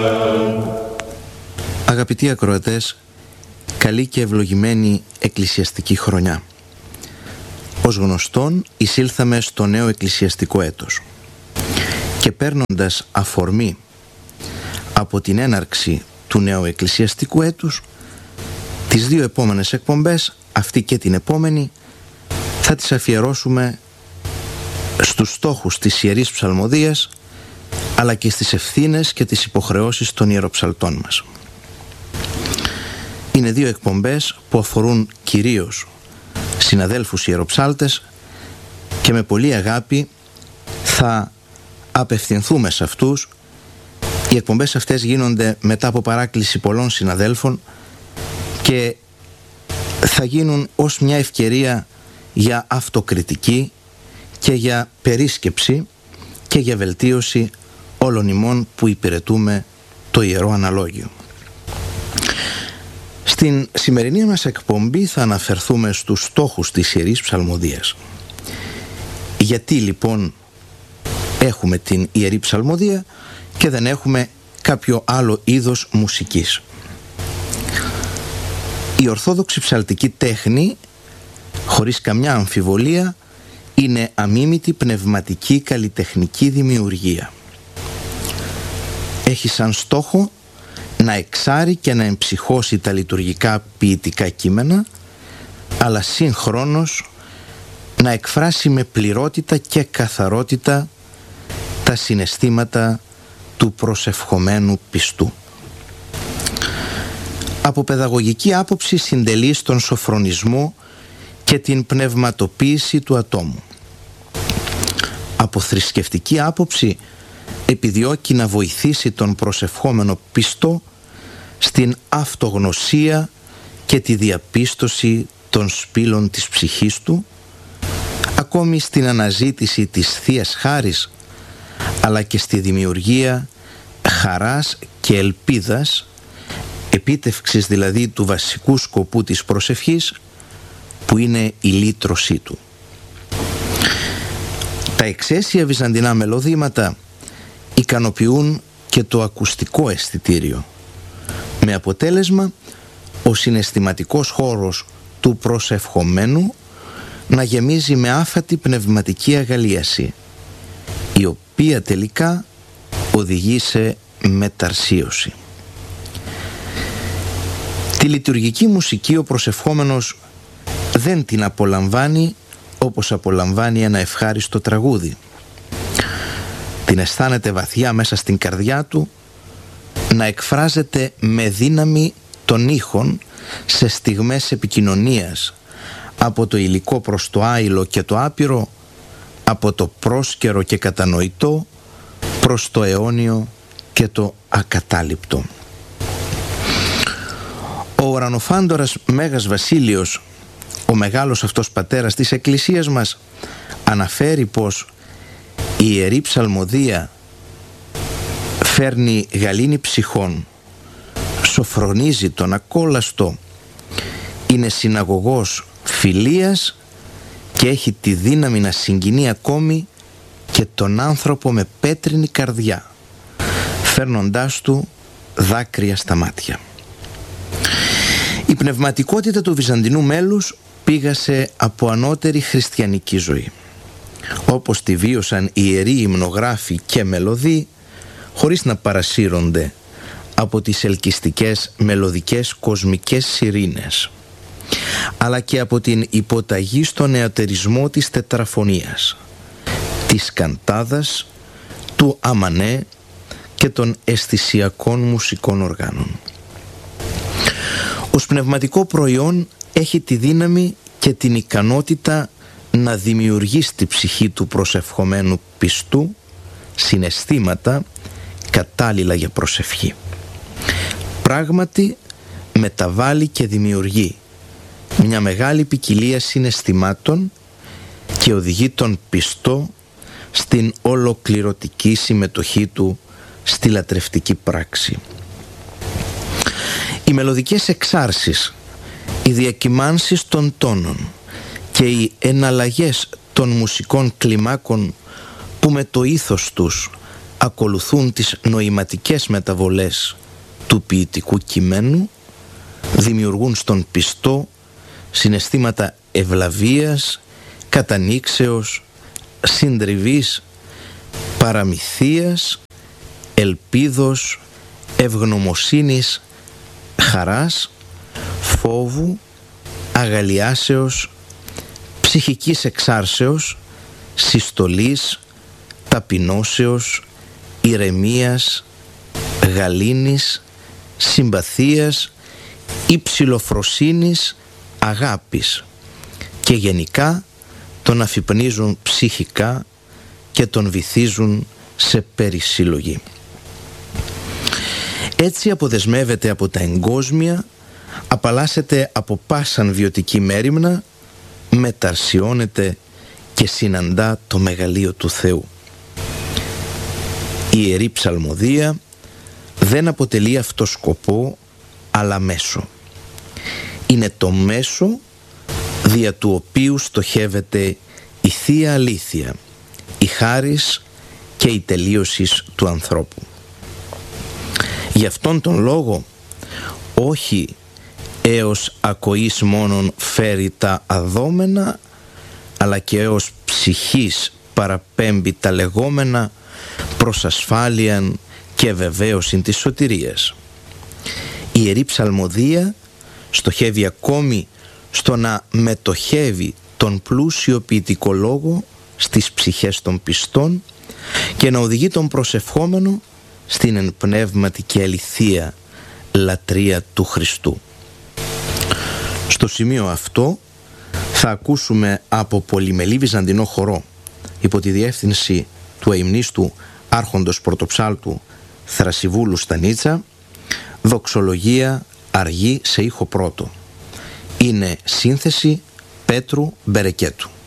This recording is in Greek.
Αγαπητοί ακροατές, καλή και ευλογημένη εκκλησιαστική χρονιά. Ως γνωστόν, εισήλθαμε στο νέο εκκλησιαστικό έτος και παίρνοντας αφορμή από την έναρξη του νέου εκκλησιαστικού έτους, τις δύο επόμενες εκπομπές, αυτή και την επόμενη, θα τις αφιερώσουμε στους στόχους της Ιερής Ψαλμοδίας, αλλά και στις ευθύνες και τις υποχρεώσεις των ιεροψαλτών μας. Είναι δύο εκπομπές που αφορούν κυρίως συναδέλφους ιεροψάλτες και με πολύ αγάπη θα απευθυνθούμε σε αυτούς. Οι εκπομπές αυτές γίνονται μετά από παράκληση πολλών συναδέλφων και θα γίνουν ως μια ευκαιρία για αυτοκριτική και για περίσκεψη και για βελτίωση όλων ημών που υπηρετούμε το Ιερό Αναλόγιο. Στην σημερινή μας εκπομπή θα αναφερθούμε στους στόχους της Ιερής Ψαλμοδίας. Γιατί λοιπόν έχουμε την Ιερή Ψαλμοδία και δεν έχουμε κάποιο άλλο είδος μουσικής? Η ορθόδοξη ψαλτική τέχνη, χωρίς καμιά αμφιβολία, είναι αμίμητη πνευματική καλλιτεχνική δημιουργία. Έχει σαν στόχο να εξάρει και να εμψυχώσει τα λειτουργικά ποιητικά κείμενα, αλλά συγχρόνως να εκφράσει με πληρότητα και καθαρότητα τα συναισθήματα του προσευχομένου πιστού. Από παιδαγωγική άποψη συντελεί στον σοφρονισμό και την πνευματοποίηση του ατόμου. Από θρησκευτική άποψη επιδιώκει να βοηθήσει τον προσευχόμενο πιστό στην αυτογνωσία και τη διαπίστωση των σπήλων της ψυχής του, ακόμη στην αναζήτηση της Θείας Χάρις, αλλά και στη δημιουργία χαράς και ελπίδας, επίτευξης δηλαδή του βασικού σκοπού της προσευχής, που είναι η λύτρωσή του. Τα εξαίσια βυζαντινά μελωδήματα ικανοποιούν και το ακουστικό αισθητήριο, με αποτέλεσμα ο συναισθηματικός χώρος του προσευχομένου να γεμίζει με άφατη πνευματική αγαλίαση, η οποία τελικά οδηγεί σε μεταρσίωση. Τη λειτουργική μουσική ο προσευχόμενος δεν την απολαμβάνει όπως απολαμβάνει ένα ευχάριστο τραγούδι. Την αισθάνεται βαθιά μέσα στην καρδιά του, να εκφράζεται με δύναμη των ήχων σε στιγμές επικοινωνίας, από το υλικό προς το άειλο και το άπειρο, από το πρόσκαιρο και κατανοητό προς το αιώνιο και το ακατάληπτο. Ο ουρανοφάντορας Μέγας Βασίλειος, ο μεγάλος αυτός πατέρας της Εκκλησίας μας, αναφέρει πως η Ιερή Ψαλμοδία φέρνει γαλήνη ψυχών, σοφρονίζει τον ακόλαστο, είναι συναγωγός φιλίας και έχει τη δύναμη να συγκινεί ακόμη και τον άνθρωπο με πέτρινη καρδιά, φέρνοντάς του δάκρυα στα μάτια. Η πνευματικότητα του βυζαντινού μέλους πήγασε από ανώτερη χριστιανική ζωή, όπως τη βίωσαν οι ιεροί υμνογράφοι και μελωδοί, χωρίς να παρασύρονται από τις ελκυστικές μελωδικές κοσμικές σιρήνες, αλλά και από την υποταγή στον νεωτερισμό της τετραφωνίας, της καντάδας, του αμανέ και των αισθησιακών μουσικών οργάνων. Ως πνευματικό προϊόν έχει τη δύναμη και την ικανότητα να δημιουργεί στη ψυχή του προσευχομένου πιστού συναισθήματα κατάλληλα για προσευχή. Πράγματι μεταβάλλει και δημιουργεί μια μεγάλη ποικιλία συναισθημάτων και οδηγεί τον πιστό στην ολοκληρωτική συμμετοχή του στη λατρευτική πράξη. Οι μελωδικές εξάρσεις, οι διακυμάνσεις των τόνων και οι εναλλαγές των μουσικών κλιμάκων που με το ήθος τους ακολουθούν τις νοηματικές μεταβολές του ποιητικού κειμένου, δημιουργούν στον πιστό συναισθήματα ευλαβίας, κατανήξεως, συντριβής, παραμυθίας, ελπίδος, ευγνωμοσύνης, χαράς, φόβου, αγαλιάσεως, ψυχικής εξάρσεως, συστολής, ταπεινώσεως, ηρεμίας, γαλήνης, συμπαθίας, υψηλοφροσύνης, αγάπης, και γενικά τον αφυπνίζουν ψυχικά και τον βυθίζουν σε περισύλλογη. Έτσι αποδεσμεύεται από τα εγκόσμια, απαλλάσσεται από πάσαν βιωτική μέριμνα, μεταρσιώνεται και συναντά το μεγαλείο του Θεού. Η Ιερή Ψαλμοδία δεν αποτελεί αυτό σκοπό, αλλά μέσο. Είναι το μέσο δια του οποίου στοχεύεται η Θεία Αλήθεια, η χάρις και η τελείωση του ανθρώπου. Γι' αυτόν τον λόγο όχι έως ακοής μόνον φέρει τα αδόμενα, αλλά και έως ψυχής παραπέμπει τα λεγόμενα προς ασφάλειαν και βεβαίωσιν της σωτηρίας. Η Ιερή Ψαλμοδία στοχεύει ακόμη στο να μετοχεύει τον πλούσιο ποιητικό λόγο στις ψυχές των πιστών και να οδηγεί τον προσευχόμενο στην εν πνεύματι και αληθεία λατρεία του Χριστού. Στο σημείο αυτό θα ακούσουμε από πολυμελή βυζαντινό χορό υπό τη διεύθυνση του αημνίστου άρχοντος πρωτοψάλτου Θρασιβούλου Στανίτσα δοξολογία αργή σε ήχο πρώτο. Είναι σύνθεση Πέτρου Μπερεκέτου.